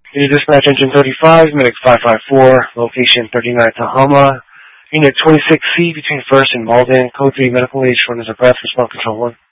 Unit Dispatch Engine 35, Medic 554, location 39 Tahoma. Unit 26C between 1st and Malden, Code 3 medical age, shortness of breath, response control 1.